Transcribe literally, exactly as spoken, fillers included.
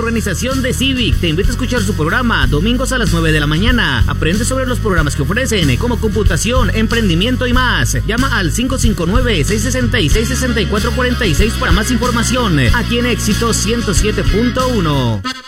organización de Civic te invita a escuchar su programa domingos a las nueve de la mañana. Aprende sobre los programas que ofrecen, como computación, emprendimiento y más. Llama al cinco cinco nueve, seis seis seis, seis cuatro cuatro seis para más información. Aquí en Éxito ciento siete punto uno.